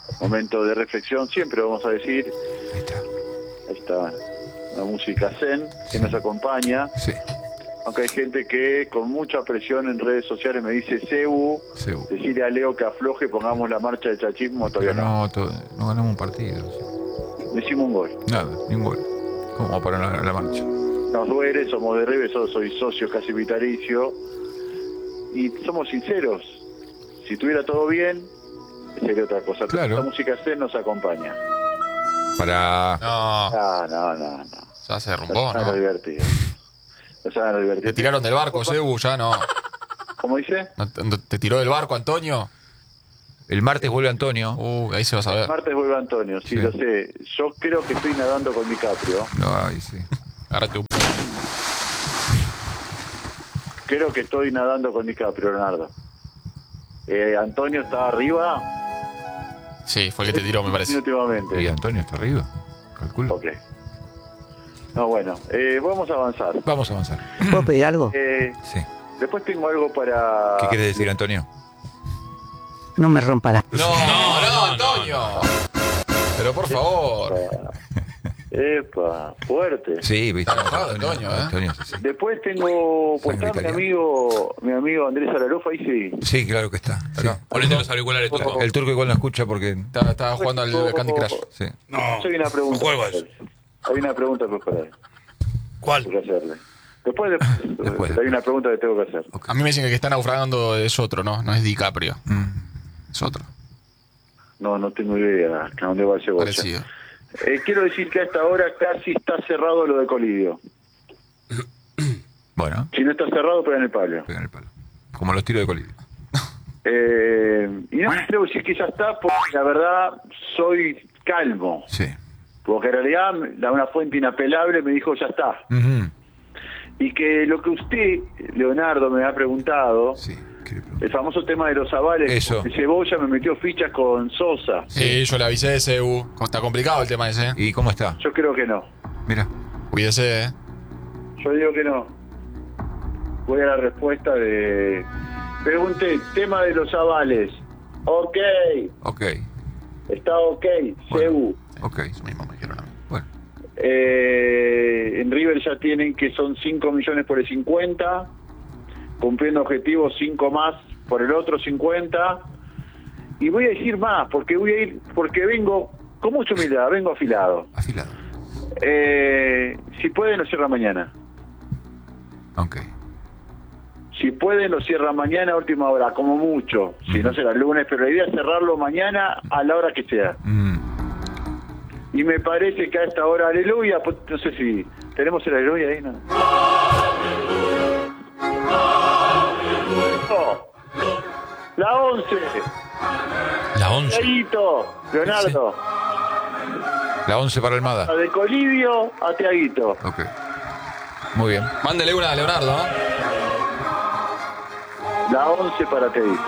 momento de reflexión, siempre vamos a decir. Ahí está, una música zen que nos acompaña. Sí. Aunque hay gente que con mucha presión en redes sociales me dice, Cebu, decirle a Leo que afloje, pongamos la marcha de chachismo, todavía no. No ganamos un partido. No hicimos un gol. Nada, ni un gol. ¿Cómo para la marcha? Nos duele, somos de River, soy socio casi vitalicio. Y somos sinceros. Si estuviera todo bien, sería otra cosa. Claro. La música zen nos acompaña. Para... No. Ya se derrumbó, ¿no? Divertido. Te tiraron del barco, Cebu, ya no. ¿Cómo dice? ¿Te tiró del barco, Antonio? El martes vuelve Antonio. Ahí se va a saber. El martes vuelve Antonio, sí, lo sé. Yo creo que estoy nadando con DiCaprio. No, ahí sí. Agárrate un... Creo que estoy nadando con DiCaprio, Leonardo. Antonio está arriba. Sí, fue el que te tiró, me parece. Últimamente. ¿Y Antonio está arriba? Calculo. Ok. No, bueno, vamos a avanzar. Vamos a avanzar. ¿Puedo pedir algo? Sí. Después tengo algo para... ¿Qué quieres decir, Antonio? No me rompa la... No, Antonio. Pero por favor. Epa, fuerte. Sí, viste. Está enojado, Antonio, Antonio, sí. Después tengo... Pues está mi amigo Andrés Alarofa, ahí sí. Sí, claro que está. Sí. Ponete los auriculares, Turco. El turco igual no escucha porque... Estaba jugando al Candy Crush. Sí. No, Hay una pregunta. no juego a eso. Hay una pregunta para él. ¿Cuál? Tengo que hacerle. Después Después. hay una pregunta que tengo que hacer. A mí me dicen que está naufragando es otro, ¿no? No es DiCaprio. Es otro. No tengo idea a dónde va el cebolla. Parecido. Quiero decir que a esta hora casi está cerrado lo de Colidio. Bueno. Si no está cerrado, pega en el palo. Pega en el palo. Como los tiros de Colidio. Y no me atrevo a decir que ya está, porque la verdad soy calmo. Sí. Porque en realidad una fuente inapelable me dijo ya está. Uh-huh. Y que lo que usted, Leonardo, me ha preguntado, Sí. el famoso tema de los avales, Eso. de Cebolla me metió fichas con Sosa. Sí, yo le avisé de Cebu. Está complicado el tema ese. ¿Y cómo está? Yo creo que no. Mira. Cuídese, Yo digo que no. Voy a la respuesta de... Pregunté, tema de los avales. Ok. Ok. Está ok, Cebu. Ok. Eso mismo me dijeron a mí. Bueno. En River ya tienen que son 5 millones por el 50, cumpliendo objetivos 5 más por el otro 50, y voy a decir más, porque vengo con mucha humildad, vengo afilado. Afilado. Si pueden lo cierra mañana. Ok. Si pueden lo cierra mañana a última hora, como mucho, si no será el lunes, pero la idea es cerrarlo mañana a la hora que sea. Y me parece que a esta hora, aleluya, pues, no sé si tenemos el aleluya ahí, ¿no? La 11. La 11. Tiaguito, Leonardo. La 11 para Almada. De Colidio a Tiaguito. Ok. Muy bien. Mándele una a Leonardo, ¿no? La 11 para Tiaguito.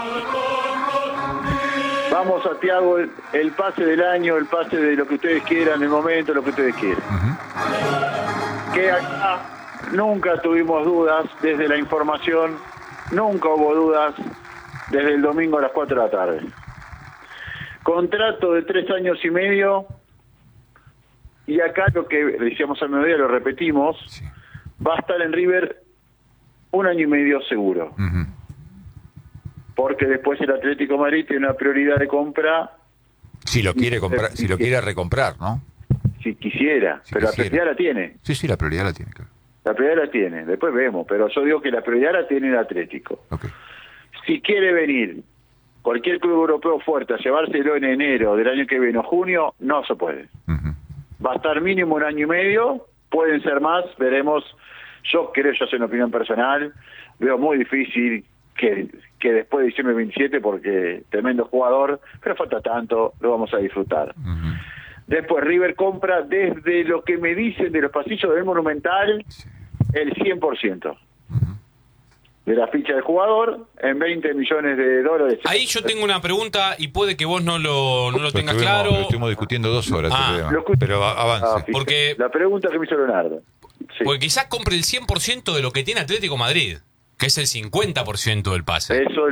Vamos a Tiago, el pase del año, el pase de lo que ustedes quieran, el momento, lo que ustedes quieran. Que acá nunca tuvimos dudas desde la información, nunca hubo dudas desde el domingo a las 4 de la tarde. Contrato de 3 años y medio, y acá lo que decíamos al mediodía, lo repetimos, va a estar en River 1 año y medio seguro. Porque después el Atlético de Madrid tiene una prioridad de compra. Si lo quiere comprar, si lo quiere recomprar, ¿no? Si quisiera, pero la prioridad la tiene. Sí, la prioridad la tiene, claro. La prioridad la tiene, después vemos, pero yo digo que la prioridad la tiene el Atlético. Okay. Si quiere venir cualquier club europeo fuerte a llevárselo en enero del año que viene o junio, no se puede. Va a estar mínimo 1 año y medio, pueden ser más, veremos. Yo creo, yo soy una opinión personal, veo muy difícil que después de diciembre 27, porque tremendo jugador, pero falta tanto, lo vamos a disfrutar. Después River compra, desde lo que me dicen de los pasillos del Monumental, el 100% de la ficha del jugador en $20 millones. Ahí yo tengo una pregunta y puede que vos no lo tengas claro. Lo estuvimos discutiendo 2 horas. Pero avance. Porque la pregunta que me hizo Leonardo. Porque quizás compre el 100% de lo que tiene Atlético Madrid. Que es el 50% del pase. Eso es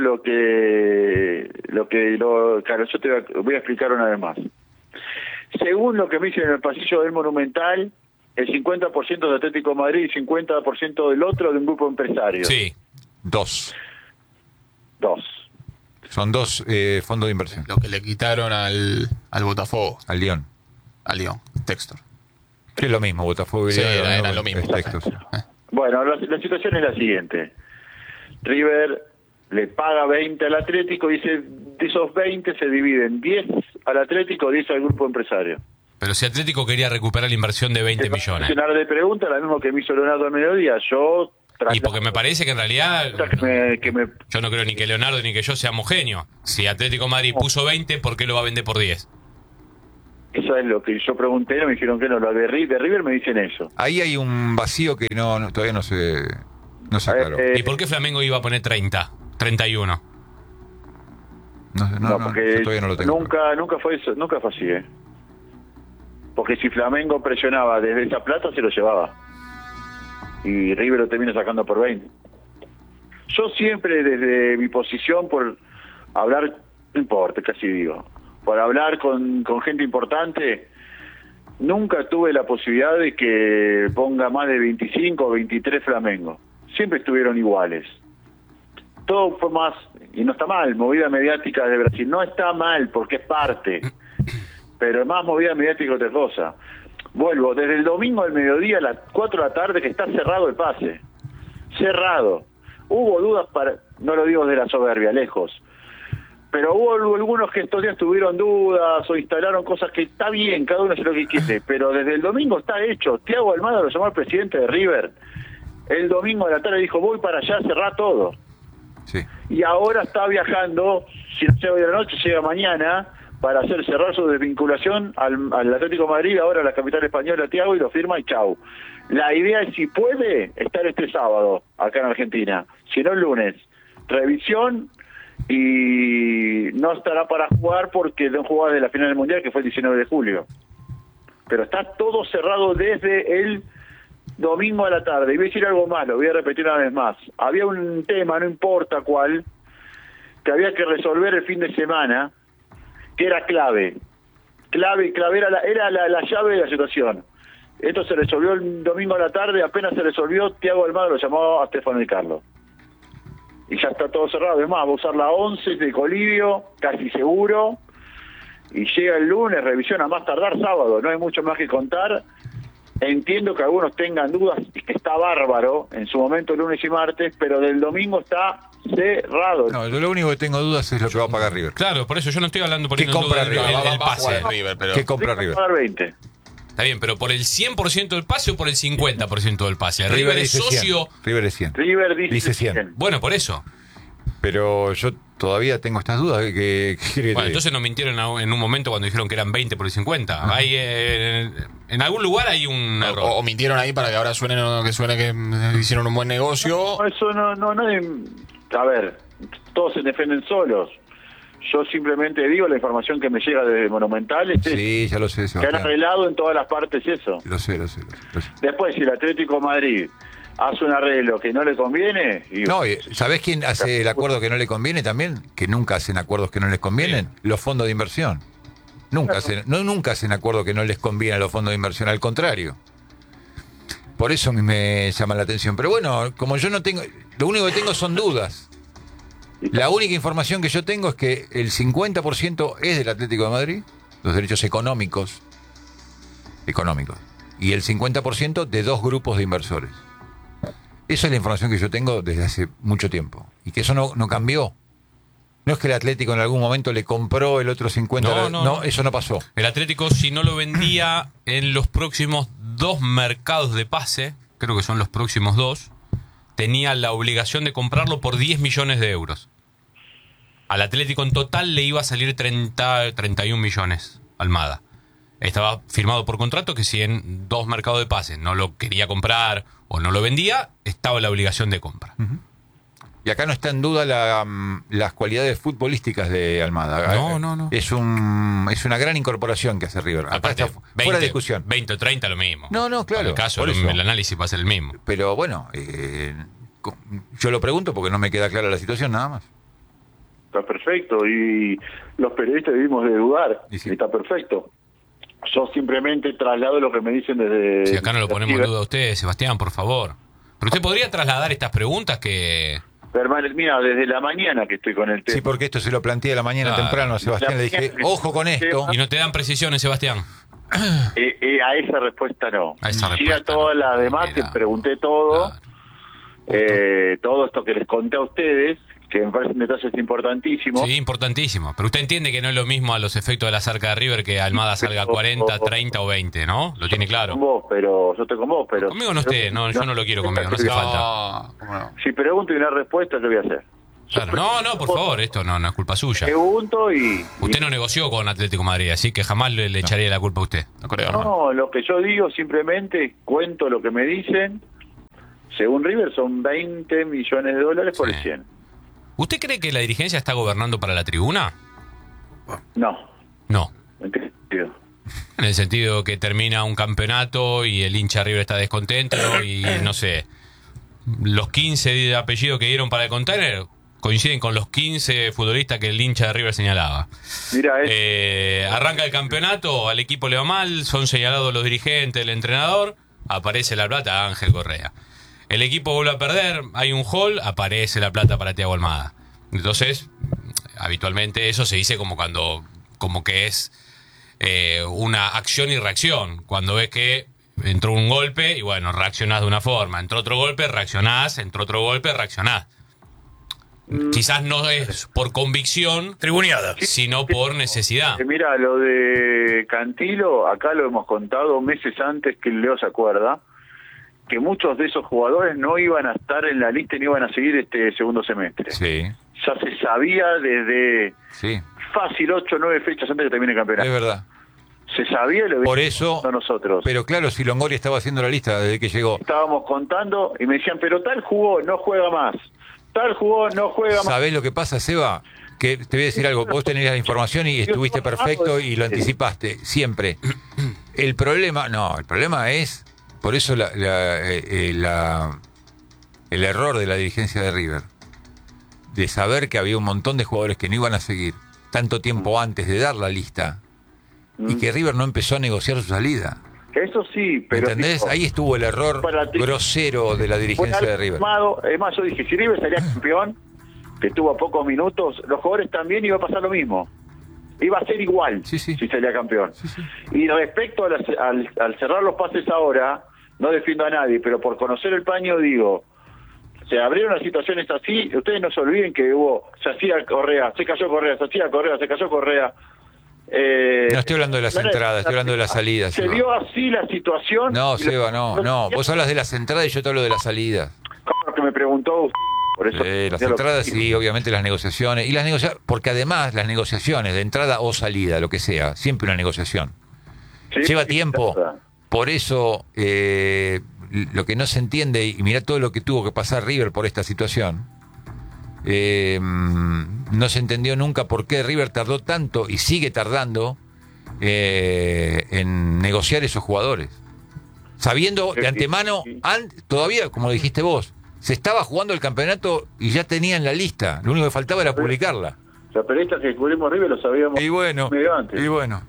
claro, yo te voy a explicar una vez más. Según lo que me dicen en el pasillo del Monumental, el 50% de Atlético de Madrid y 50% del otro de un grupo empresario. Sí. Dos. Dos. Son dos fondos de inversión. Lo que le quitaron al Botafogo. Al Lyon. Al Lyon, Textor. Que es lo mismo, Botafogo y Sí, Lyon. era lo mismo. Es Textor. Bueno, la situación es la siguiente. River le paga 20 al Atlético y de esos 20 se dividen 10 al Atlético, 10 al grupo empresario. Pero si Atlético quería recuperar la inversión de 20 millones. De pregunta, la misma que me hizo Leonardo al mediodía. Y porque me parece que en realidad yo no creo ni que Leonardo ni que yo seamos genios. Si Atlético Madrid puso 20, ¿por qué lo va a vender por 10? Eso es lo que yo pregunté, no me dijeron que no. Lo de River me dicen eso. Ahí hay un vacío que todavía no se aclaró. ¿Y por qué Flamengo iba a poner 30? 31. No, porque yo todavía no lo tengo. Nunca fue eso, nunca fue así, Porque si Flamengo presionaba desde esa plata, se lo llevaba. Y River lo termina sacando por 20. Yo siempre, desde mi posición, por hablar, no importa, casi digo, por hablar con gente importante, nunca tuve la posibilidad de que ponga más de 25 o 23 Flamengo. Siempre estuvieron iguales. Todo fue más, y no está mal, movida mediática de Brasil. No está mal, porque es parte, pero más movida mediática que otra cosa. Vuelvo, desde el domingo al mediodía a las 4 de la tarde que está cerrado el pase. Cerrado. Hubo dudas no lo digo de la soberbia, lejos. Pero hubo algunos que estos días tuvieron dudas o instalaron cosas que está bien, cada uno hace lo que quiere. Pero desde el domingo está hecho. Thiago Almada lo llamó al presidente de River. El domingo a la tarde dijo, voy para allá a cerrar todo. Sí. Y ahora está viajando, si no llega hoy de la noche, llega mañana, para hacer cerrar su desvinculación al Atlético de Madrid, ahora a la capital española, Thiago, y lo firma y chau. La idea es, si puede, estar este sábado acá en Argentina, si no el lunes. Revisión, y no estará para jugar porque no jugaba de la final del Mundial, que fue el 19 de julio. Pero está todo cerrado desde el domingo a la tarde. Y voy a decir algo más, lo voy a repetir una vez más. Había un tema, no importa cuál, que había que resolver el fin de semana, que era clave, era la llave de la situación. Esto se resolvió el domingo a la tarde, apenas se resolvió, Thiago Almada lo llamó a Stefano Di Carlo. Y ya está todo cerrado. Además, va a usar la 11 de Colivio, casi seguro, y llega el lunes, revisión a más tardar sábado, no hay mucho más que contar. Entiendo que algunos tengan dudas, y que está bárbaro en su momento lunes y martes, pero del domingo está cerrado. No, yo lo único que tengo dudas es lo que va a pagar River. Claro, por eso yo no estoy hablando por ¿Qué compra el River? pase. ¿Qué compra River? Va a pagar 20. Está bien, pero ¿por el 100% del pase o por el 50% del pase? River es dice socio. 100. River es 100. River dice 100. Bueno, por eso. Pero yo todavía tengo estas dudas. Bueno, entonces nos mintieron en un momento cuando dijeron que eran 20 por el 50. Hay, en algún lugar hay un error. O mintieron ahí para que ahora suene que hicieron un buen negocio. No, eso no es... A ver, todos se defienden solos. Yo simplemente digo la información que me llega desde Monumental. Sí, ya lo sé. Se han arreglado en todas las partes eso. Lo sé. Después, si el Atlético de Madrid hace un arreglo que no le conviene... No, ¿sabés quién hace el acuerdo que no le conviene también? Que nunca hacen acuerdos que no les convienen. Sí. Los fondos de inversión. Nunca hacen acuerdos que no les conviene a los fondos de inversión. Al contrario. Por eso a mí me llama la atención. Pero bueno, como yo no tengo... Lo único que tengo son dudas. La única información que yo tengo es que el 50% es del Atlético de Madrid, los derechos económicos, y el 50% de dos grupos de inversores. Esa es la información que yo tengo desde hace mucho tiempo. Y que eso no cambió. No es que el Atlético en algún momento le compró el otro 50%. No, eso no pasó. El Atlético, si no lo vendía en los próximos 2 mercados de pase, creo que son los próximos 2, tenía la obligación de comprarlo por 10 millones de euros. Al Atlético en total le iba a salir 31 millones, Almada. Estaba firmado por contrato que si en 2 mercados de pases no lo quería comprar o no lo vendía, estaba la obligación de compra. Uh-huh. Y acá no está en duda las cualidades futbolísticas de Almada. No. Es una gran incorporación que hace River. Acá aparte, está fuera de discusión. 20 o 30 lo mismo. No, claro. En el caso, el análisis va a ser el mismo. Pero bueno, yo lo pregunto porque no me queda clara la situación, nada más. Está perfecto, y los periodistas debimos de dudar, Y sí. está perfecto. Yo simplemente traslado lo que me dicen desde... Si acá no lo ponemos en River. duda a usted, Sebastián, por favor. Pero usted podría trasladar estas preguntas que... Mira, desde la mañana que estoy con el tema. Sí, porque esto se lo planteé a la mañana Claro. temprano a Sebastián, le dije, ojo con esto. Y no te dan precisiones, Sebastián. A esa respuesta no. A esa Sí, a respuesta todas no. las demás que Mira. pregunté todo, Claro. todo esto que les conté a ustedes, que me parecen detalles importantísimos. Sí, importantísimo. Pero usted entiende que no es lo mismo a los efectos de la cerca de River que Almada salga 40, 30 o 20, ¿no? Lo tiene Con claro. vos, pero yo estoy con vos, pero... Conmigo no esté, no, yo no lo quiero conmigo, no hace falta. No, ¿cómo no? Si pregunto y una respuesta, ¿qué voy a hacer? Claro. No, por favor, esto no es culpa suya. Pregunto y... Usted no negoció con Atlético de Madrid, así que jamás le echaría la culpa a usted. No creo, no. No, lo que yo digo simplemente cuento lo que me dicen. Según River son 20 millones de dólares por Sí. el 100. ¿Usted cree que la dirigencia está gobernando para la tribuna? No, No. ¿en qué sentido? En el sentido que termina un campeonato y el hincha River está descontento y no sé, los 15 de apellidos que dieron para el container coinciden con los 15 futbolistas que el hincha de River señalaba. Mira, Arranca el campeonato, al equipo le va mal, son señalados los dirigentes, el entrenador, aparece la plata a Ángel Correa. El equipo vuelve a perder, hay un gol, aparece la plata para Thiago Almada. Entonces, habitualmente eso se dice como que es una acción y reacción. Cuando ves que entró un golpe y bueno, reaccionás de una forma, entró otro golpe, reaccionás, entró otro golpe, reaccionás. Quizás no es por convicción, Tribuneada. sino por necesidad. Mira, lo de Cantilo, acá lo hemos contado meses antes que el Leo se acuerda, que muchos de esos jugadores no iban a estar en la lista y no iban a seguir este segundo semestre. Sí, Ya se sabía desde sí, fácil 8 o 9 fechas antes de que termine el es campeonato. verdad. Se sabía y lo Por habíamos eso, contado nosotros. pero claro, si Longoria estaba haciendo la lista desde que llegó. Estábamos contando y me decían, pero tal jugó, no juega más. Tal jugó, no juega más. ¿Sabés lo que pasa, Seba? Que te voy a decir algo, vos tenés la información y estuviste perfecto y lo anticipaste, siempre. El problema es, por eso el error de la dirigencia de River, de saber que había un montón de jugadores que no iban a seguir tanto tiempo antes de dar la lista y que River no empezó a negociar su salida. Eso sí, pero... ¿Entendés? digo, Ahí estuvo el error para ti- grosero de la fue dirigencia de algo River. armado. Además, yo dije, si River salía campeón, que tuvo pocos minutos, los jugadores también iba a pasar lo mismo. Iba a ser igual Sí, sí. si salía campeón. Sí, sí. Y respecto al cerrar los pases ahora, no defiendo a nadie, pero por conocer el paño digo, se abrieron las situaciones así, ustedes no se olviden que se hacía Correa, se cayó Correa, se hacía Correa, se cayó Correa. No estoy hablando de las entradas, estoy hablando de las salidas. Se Seba. vio así la situación. No, y Seba, no. Vos hablas de las entradas y yo te hablo de las salidas. Como que me preguntó usted, por eso. Las ya lo- entradas sí, obviamente las negociaciones. Porque además las negociaciones de entrada o salida, lo que sea, siempre una negociación. Sí, Lleva sí, tiempo. es verdad. Por eso, lo que no se entiende, y mirá todo lo que tuvo que pasar River por esta situación, no se entendió nunca por qué River tardó tanto y sigue tardando en negociar esos jugadores. Sabiendo de antemano, todavía, como dijiste vos, se estaba jugando el campeonato y ya tenían la lista. Lo único que faltaba era publicarla. Los periodistas que cubrimos River lo sabíamos Y bueno, medio antes.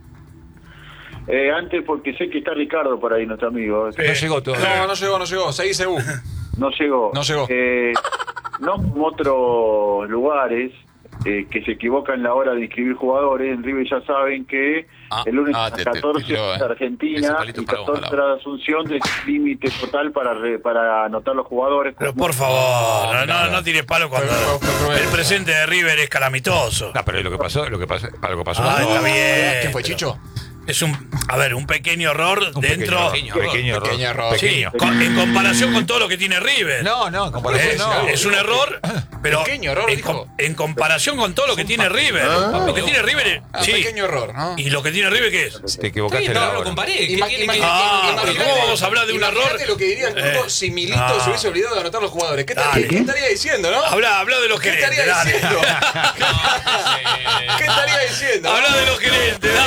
antes Porque sé que está Ricardo por ahí, nuestro amigo. no llegó todavía. No llegó. Seguí, Sebu. No llegó. No llegó. No como otros lugares que se equivocan la hora de inscribir jugadores. En River ya saben que el lunes a te 14 tiró, es Argentina ese palito y para vos, 14 de Asunción es límite total para anotar los jugadores. Pero por favor, no tires palo cuando Fue el presente de River es calamitoso. No, pero lo que pasó. Ah, está bien. ¿Quién fue, Chicho? Es un pequeño error dentro. Pequeño error. Sí, en comparación con todo lo que tiene River. No, en comparación no. Es un error, pero Pequeño error, dijo. en comparación con todo lo que tiene River. Lo que tiene River, sí. Pequeño error, ¿no? ¿Y lo que tiene River qué es? Te equivocaste No la lo hora. comparé. ¿Qué Ima- tiene ima- que- pero ¿cómo vamos a hablar de un error? Imagínate lo que diría el turco si Milito No. se hubiese olvidado de anotar los jugadores. ¿Qué Dale. estaría diciendo, no? Habla de los ¿Qué gerentes, estaría dale. diciendo? ¿Qué estaría diciendo? Habla de los gerentes, dale.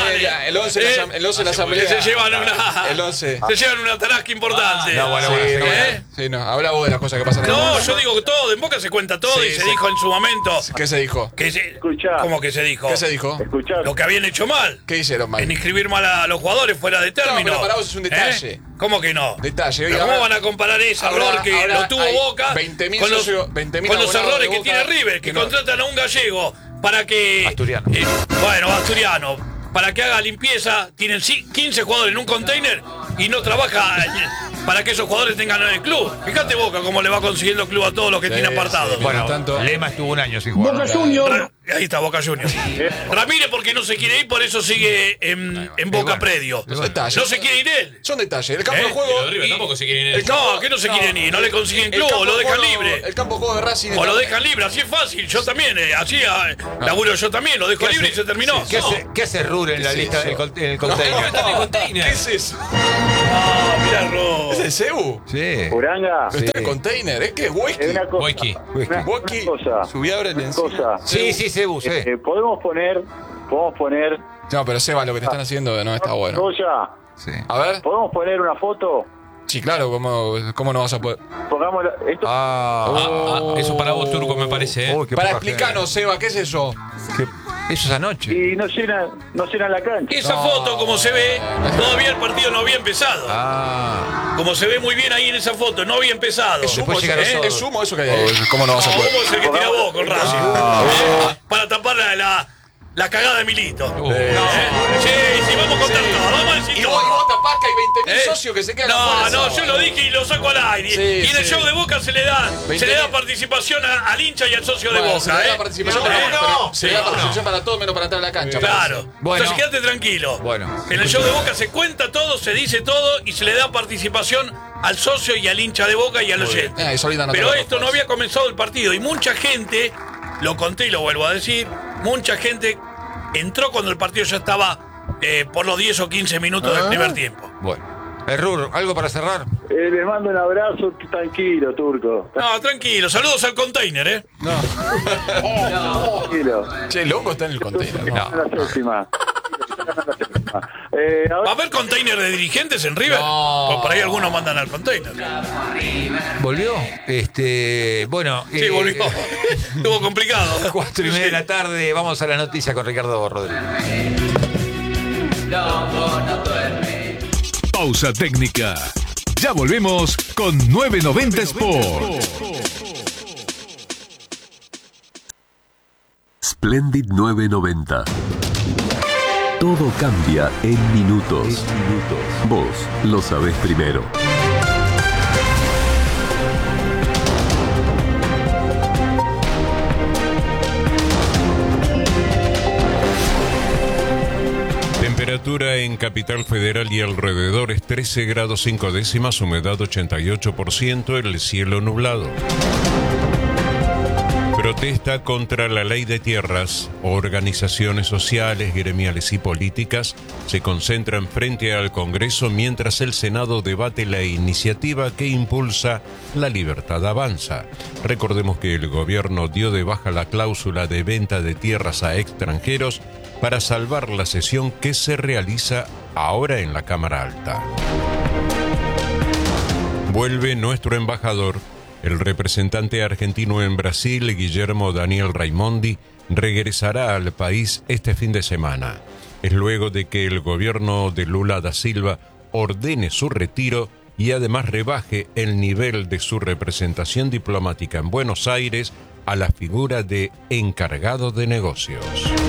El 11 en la asamblea. Se llevan una. El 11. Se llevan una tarasca importante. No, bueno, Sí, no. Habla vos de las cosas que pasan en el No, mundo. yo digo que todo, en Boca se cuenta todo Sí, y se sí. dijo en su momento. ¿Qué se dijo? Escuchá. ¿Cómo que se dijo? ¿Qué se dijo? Escuchá. Lo que habían hecho mal. ¿Qué hicieron mal? En inscribir mal a los jugadores fuera de término. pero para vos es un detalle. ¿Cómo que no? Detalle. Pero Oiga, ¿cómo van a comparar ese error que ahora lo tuvo hay Boca 20.000 con los, socios, 20.000 con los abonados errores de que Boca tiene River, que que no- contratan a un gallego para que... Asturiano. Bueno, asturiano. Para que haga limpieza, tienen 15 jugadores en un container y no trabaja para que esos jugadores tengan el club. Fíjate Boca cómo le va consiguiendo club a todos los que Sí, tiene apartados. sí. Bueno, tanto- Lema estuvo un año sin jugar. Ahí está Boca Juniors. Ramírez porque no se quiere ir, por eso sigue en Boca bueno. Predio. Son detalles. No se quiere ir él. Son detalles. El campo de Y juego. los de River tampoco se quieren ir. el campo- No, que no se quieren ir, no le consiguen el club, campo lo de dejan juego- libre. El campo de juego de Racing. O lo está- dejan libre, así es fácil. Yo también, así laburo yo también, lo dejo libre y se terminó. ¿Qué hace Rure en la lista del en el container? Está en el container. ¿Qué es eso? Ah, mirá, Ro. ¿Es el CEU? Sí. Uranga, Pero está en el container. ¿Es que es es whisky? una cosa. Wiki. Una Whisky. cosa. Subí ahora en Una el cosa. Sí, se busé. Podemos poner. No, pero Seba, lo que te están haciendo no está bueno. Goya, Sí. A ver. ¿podemos poner una foto? Sí, claro, ¿cómo no vas a poder? Pongamos esto. Eso para vos, Turco, me parece. Uy, qué Para poca explicarnos, Seba, ¿qué es eso? gente. Eso es anoche. Y no llenan la cancha. Esa foto, como se ve, todavía el partido no había empezado. Como se ve muy bien ahí en esa foto, no había empezado. ¿Es humo, Después llegaron eso, todos. ¿Es humo eso que hay ahí? ¿Cómo no vas a No, poder? ¿cómo es el que tira vos con Racing? Para tapar la cagada de Milito. Sí, vamos a contar todo, vamos a decir Y todo. vos tapás que hay 20.000 socios que se quedan afuera. No, Seba. yo lo dije y lo saco al aire. Sí, y en el sí. show de Boca se le da 20.000. participación al hincha y al socio de Bueno, Boca. se le da participación, se le da participación para todo menos para entrar a la cancha. Claro. Bueno. Entonces quédate tranquilo. Bueno. En el show de Boca se cuenta todo, se dice todo y se le da participación al socio y al hincha de Boca y al oyente. Eso ahorita no Pero te lo esto no había comenzado el partido y mucha gente, lo conté y lo vuelvo a decir, mucha gente entró cuando el partido ya estaba por los 10 o 15 minutos del primer tiempo. Bueno. Rur, ¿algo para cerrar? Les mando un abrazo, tranquilo, Turco. No, tranquilo, saludos al container, ¿eh? Tranquilo. Che, loco está en el container. Están en la séptima. ¿Va a haber container de dirigentes en River? No. Pues por ahí algunos mandan al container. ¿Volvió? Bueno. Sí, volvió. Estuvo complicado. 4:30 de la tarde, vamos a las noticias con Ricardo Rodríguez. Pausa técnica. Ya volvemos con 990 Sport. Splendid 990. Todo cambia en minutos. Vos lo sabés primero. Temperatura en Capital Federal y alrededores 13 grados 5 décimas, humedad 88%, el cielo nublado. Protesta contra la ley de tierras. Organizaciones sociales, gremiales y políticas se concentran frente al Congreso mientras el Senado debate la iniciativa que impulsa La Libertad Avanza. Recordemos que el gobierno dio de baja la cláusula de venta de tierras a extranjeros para salvar la sesión que se realiza ahora en la Cámara Alta. Vuelve nuestro embajador. El representante argentino en Brasil, Guillermo Daniel Raimondi, regresará al país este fin de semana. Es luego de que el gobierno de Lula da Silva ordene su retiro y además rebaje el nivel de su representación diplomática en Buenos Aires a la figura de encargado de negocios.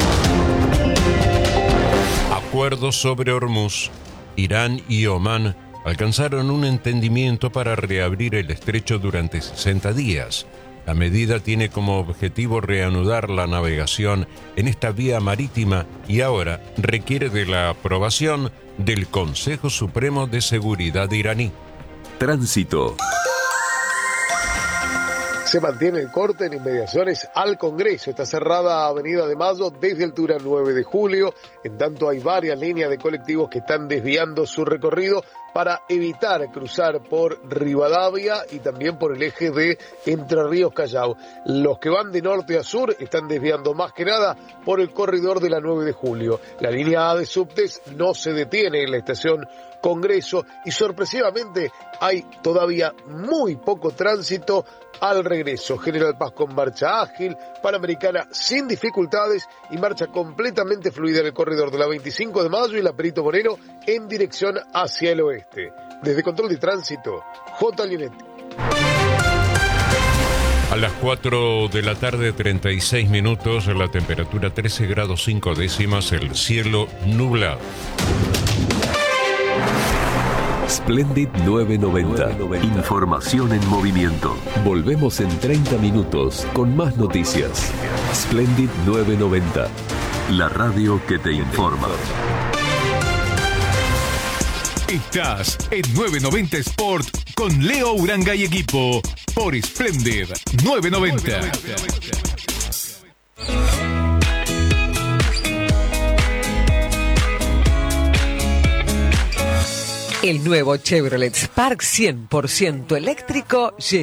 Acuerdos sobre Hormuz. Irán y Omán alcanzaron un entendimiento para reabrir el estrecho durante 60 días. La medida tiene como objetivo reanudar la navegación en esta vía marítima y ahora requiere de la aprobación del Consejo Supremo de Seguridad iraní. Tránsito. Se mantiene el corte en inmediaciones al Congreso. Está cerrada Avenida de Mayo desde altura 9 de julio. En tanto, hay varias líneas de colectivos que están desviando su recorrido para evitar cruzar por Rivadavia y también por el eje de Entre Ríos Callao. Los que van de norte a sur están desviando más que nada por el corredor de la 9 de julio. La línea A de subtes no se detiene en la estación Congreso y sorpresivamente hay todavía muy poco tránsito al regreso. General Paz con marcha ágil, Panamericana sin dificultades y marcha completamente fluida en el corredor de la 25 de Mayo y la Perito Moreno en dirección hacia el oeste. Desde Control de Tránsito, J. Lionetti. A las 4 de la tarde, 36 minutos, la temperatura 13 grados 5 décimas, el cielo nublado. Splendid 990. Información en movimiento. Volvemos en 30 minutos con más noticias. Splendid 990. La radio que te informa. Estás en 990 Sport con Leo Uranga y equipo por Splendid 990. El nuevo Chevrolet Spark 100% eléctrico